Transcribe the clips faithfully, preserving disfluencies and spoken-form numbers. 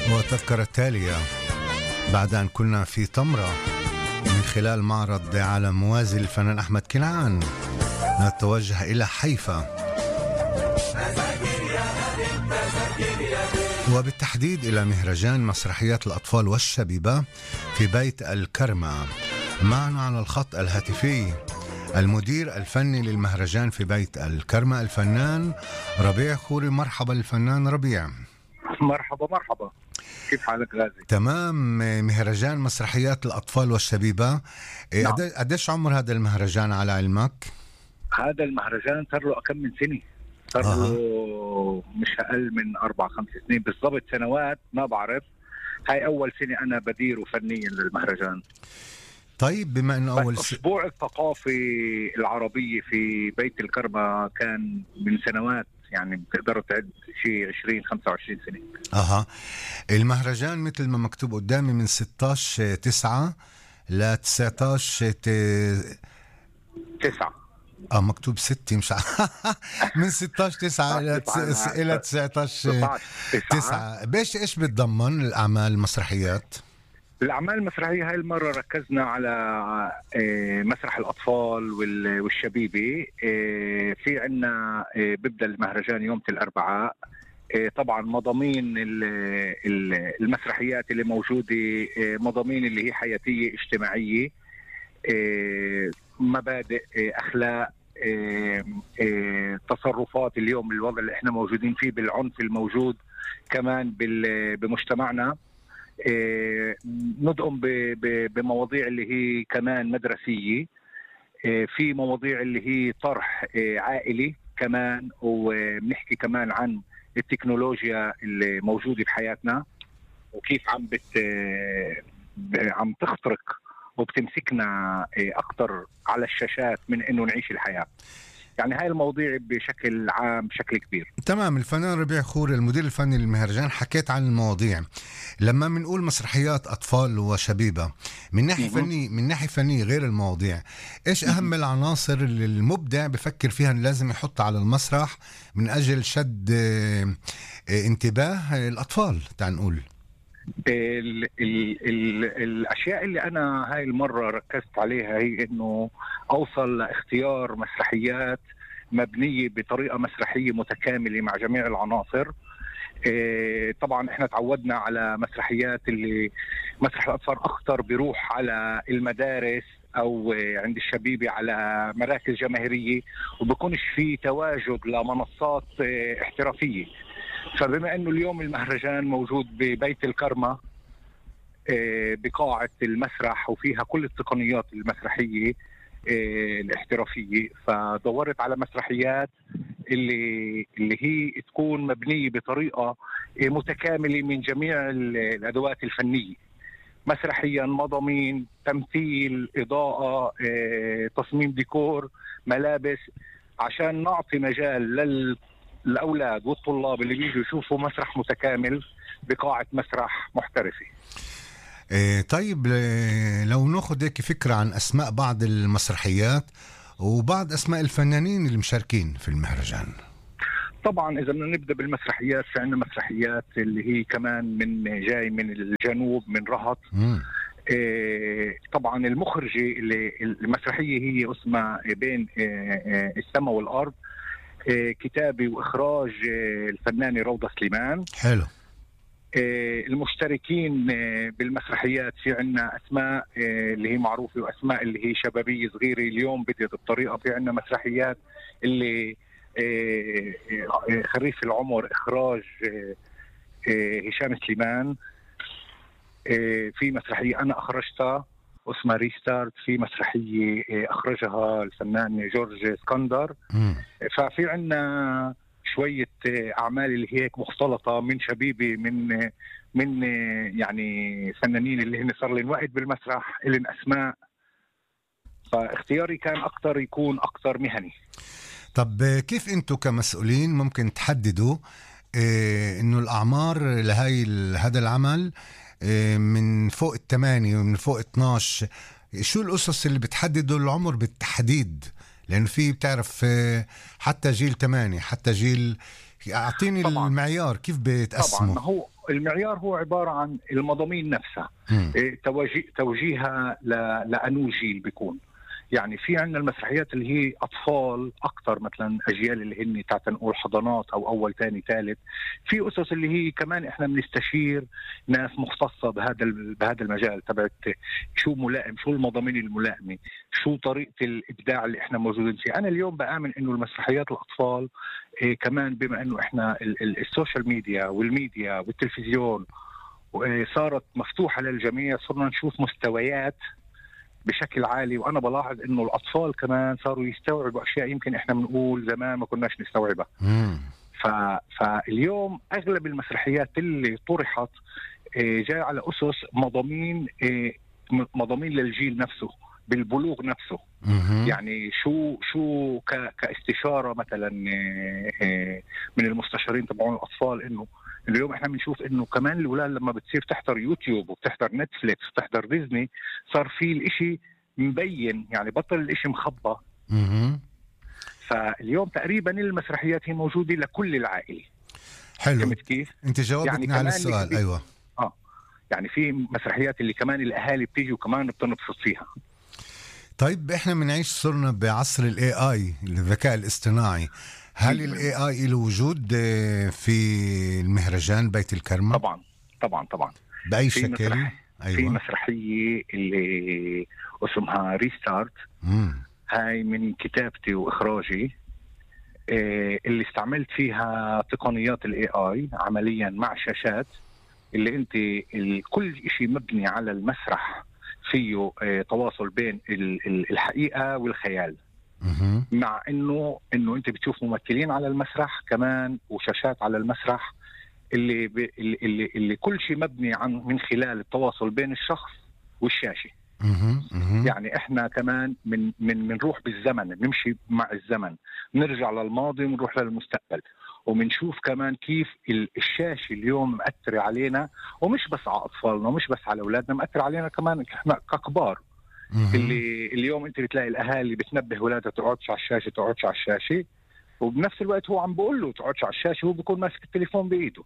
وتذكرة التالية بعد أن كنا في تمرة من خلال معرض على موازي الفنان أحمد كنعان، نتوجه إلى حيفا وبالتحديد إلى مهرجان مسرحيات الأطفال والشبيبة في بيت الكرمة. معنا على الخط الهاتفي المدير الفني للمهرجان في بيت الكرمة الفنان ربيع خوري. مرحبا الفنان ربيع. مرحبا مرحبا، كيف حالك غازي؟ تمام. مهرجان مسرحيات الأطفال والشبيبة، نعم. قديش عمر هذا المهرجان على علمك؟ هذا المهرجان صار له كم من سنة، صار له مش أقل من أربع خمس سنين بالضبط، سنوات ما بعرف. هاي أول سنة أنا بديره فنيا للمهرجان. طيب، بما أنه أول س... أسبوع الثقافة العربية في بيت الكرمة كان من سنوات، يعني بتقدروا تعد شيء عشرين خمسة وعشرين سنة. أها، المهرجان مثل ما مكتوب قدامي من ستة عشر تسعة ل تسعة عشر تسعة. اه مكتوب ستة مش من ستة عشر تسعة إلى إلى تسعة عشر تسعة. بيش إيش بتضمن الأعمال المسرحيات؟ الأعمال المسرحية هاي المرة ركزنا على مسرح الأطفال والشبيبة. في عنا بيبدأ المهرجان يوم الأربعاء. طبعا مضامين المسرحيات اللي موجودة مضامين اللي هي حياتية اجتماعية، مبادئ، أخلاق، تصرفات اليوم، الوضع اللي احنا موجودين فيه بالعنف الموجود كمان بمجتمعنا. ندقم بمواضيع اللي هي كمان مدرسية، في مواضيع اللي هي طرح عائلي كمان، وبنحكي كمان عن التكنولوجيا اللي موجودة بحياتنا وكيف عم بت عم تخترق وبتمسكنا أكتر على الشاشات من إنه نعيش الحياة. يعني هاي المواضيع بشكل عام بشكل كبير. تمام. الفنان ربيع خوري المدير الفني للمهرجان، حكيت عن المواضيع. لما بنقول مسرحيات أطفال وشبيبة من ناحية فنية، من ناحية فنية غير المواضيع، إيش أهم العناصر اللي المبدع بفكر فيها لازم يحط على المسرح من أجل شد انتباه الأطفال؟ تعال نقول ال ال ال الأشياء اللي أنا هاي المرة ركزت عليها هي إنه أوصل لاختيار مسرحيات مبنية بطريقة مسرحية متكاملة مع جميع العناصر. إيه طبعا احنا تعودنا على مسرحيات اللي مسرح الأطفال أخطر بيروح على المدارس أو عند الشبيبة على مراكز جماهيرية، وبكونش في تواجد لمنصات إيه احترافية. فبما أنه اليوم المهرجان موجود ببيت الكرمة إيه بقاعة المسرح وفيها كل التقنيات المسرحية إيه الاحترافية، فدورت على مسرحيات اللي اللي هي تكون مبنية بطريقة متكاملة من جميع الأدوات الفنية، مسرحيا، مضامين، تمثيل، إضاءة، تصميم ديكور، ملابس، عشان نعطي مجال للأولاد والطلاب اللي بيجوا يشوفوا مسرح متكامل بقاعة مسرح محترفة. طيب، لو ناخد هيك فكرة عن أسماء بعض المسرحيات وبعض أسماء الفنانين اللي مشاركين في المهرجان. طبعا إذا بدنا نبدأ بالمسرحيات، في عندنا مسرحيات اللي هي كمان من جاي من الجنوب، من رهط. إيه طبعا المخرجة اللي المسرحية هي اسمها بين إيه السماء والأرض، إيه كتابي وإخراج إيه الفنانة روضة سليمان. حلو. المشتركين بالمسرحيات في عنا أسماء اللي هي معروفة وأسماء اللي هي شبابية صغيرة اليوم بدأت الطريقة. في عنا مسرحيات اللي خريف العمر، إخراج هشام سليمان. في مسرحية أنا أخرجتها اسمها ريستارت، في مسرحية أخرجها الفنان جورج اسكندر. ففي عنا شوية أعمال اللي هيك مختلطة من شبيبي، من من يعني فنانين اللي هن صار لهم وقت بالمسرح، لهم أسماء، فاختياري كان أكتر يكون أكتر مهني. طب كيف أنتوا كمسؤولين ممكن تحددوا إيه إنه الأعمار لهاي هذا العمل إيه من فوق الثمانية ومن فوق اثناشر؟ شو الأسس اللي بتحددوا العمر بالتحديد؟ لأنه في بتعرف حتى جيل ثمانية، حتى جيل، أعطيني طبعاً المعيار كيف بتقسمه. طبعا هو المعيار هو عباره عن المضامين نفسها، مم. إيه، توجيه توجيهها ل- لانو جيل بيكون. يعني في عندنا المسرحيات اللي هي اطفال اكثر، مثلا اجيال اللي هن تاعت نقول حضانات او اول ثاني ثالث. في اسس اللي هي كمان احنا بنستشير ناس مختصه بهذا ال- بهذا المجال تبعت شو ملائم، شو المضامين الملائمه، شو طريقه الابداع اللي احنا موجودين فيه. انا اليوم بامن انه المسرحيات الاطفال إيه كمان، بما انه احنا ال- ال- السوشيال ميديا والميديا والتلفزيون إيه صارت مفتوحه للجميع، صرنا نشوف مستويات بشكل عالي. وانا بلاحظ انه الاطفال كمان صاروا يستوعبوا اشياء يمكن احنا بنقول زمان ما كناش نستوعبها. مم. ف... فاليوم اغلب المسرحيات اللي طرحت إيه، جاي على اسس مضامين إيه، م- مضامين للجيل نفسه، بالبلوغ نفسه. مم. يعني شو شو ك... كاستشاره مثلا إيه، إيه، من المستشارين تبعون الاطفال، انه اليوم احنا بنشوف انه كمان الاولاد لما بتصير تحضر يوتيوب وبتحضر نتفليكس وبتحضر ديزني، صار في الاشي مبين، يعني بطل الاشي مخبى. مم. فاليوم تقريبا المسرحيات هي موجوده لكل العائله. حلو. فهمت كيف؟ انت جاوبتني يعني على كمان السؤال. اللي- ايوه. اه يعني في مسرحيات اللي كمان الاهالي بتيجي وكمان بتنبسط فيها. طيب احنا بنعيش صرنا بعصر الاي اي، الذكاء الاصطناعي. هل الاي اي له وجود آه، في المهرجان بيت الكرمة؟ طبعا طبعا طبعا. باي في شكل؟ مسرح في ايوه. مسرحيه اللي اسمها ريستارت، مم. هاي من كتابتي واخراجي، آه، اللي استعملت فيها تقنيات الاي اي عمليا مع شاشات، اللي انت ال- كل شيء مبني على المسرح فيه آه، تواصل بين ال- ال- الحقيقه والخيال. مم. مع انه انه انت بتشوف ممثلين على المسرح كمان وشاشات على المسرح، اللي ب... اللي, اللي اللي كل شيء مبني عن من خلال التواصل بين الشخص والشاشه. مم. مم. يعني احنا كمان من من بنروح بالزمن، نمشي مع الزمن، نرجع للماضي ونروح للمستقبل، وبنشوف كمان كيف ال- الشاشه اليوم مأثره علينا، ومش بس على اطفالنا ومش بس على اولادنا، مأثره علينا كمان احنا ككبار. مم. اللي اليوم انت بتلاقي الاهالي بتنبه اولادها تقعدش على الشاشه تقعدش على الشاشه، وبنفس الوقت هو عم بقول له تقعدش على الشاشه، هو بيكون ماسك التليفون بايده.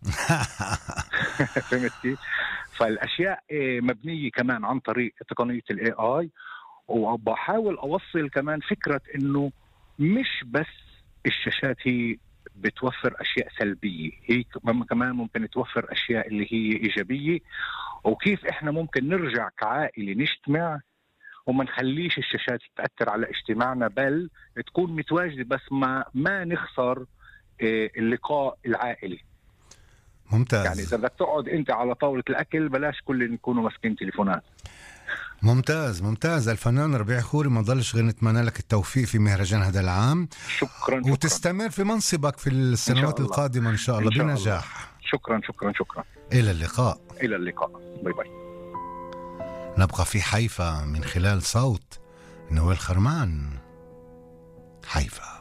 فهمت كيف؟ فالاشياء آه، مبنيه كمان عن طريق تقنيه الاي اي. وبحاول اوصل كمان فكره انه مش بس الشاشات هي بتوفر اشياء سلبيه، هي كمان ممكن توفر اشياء اللي هي ايجابيه، وكيف احنا ممكن نرجع كعائله نجتمع وما نخليش الشاشات تأثر على اجتماعنا، بل تكون متواجدة، بس ما ما نخسر آه، اللقاء العائلي. ممتاز. يعني إذا بدك تقعد أنت على طاولة الأكل بلاش كل نكونوا ماسكين تليفونات. ممتاز ممتاز. الفنان ربيع خوري، ما ضلش غير نتمنى لك التوفيق في مهرجان هذا العام. شكرا شكرا. وتستمر في منصبك في السنوات الله. القادمة إن شاء الله إن شاء بنجاح. الله. شكرا شكرا شكرا. إلى اللقاء. إلى اللقاء. باي باي. نبقى في حيفا من خلال صوت نوال خرمان. حيفا.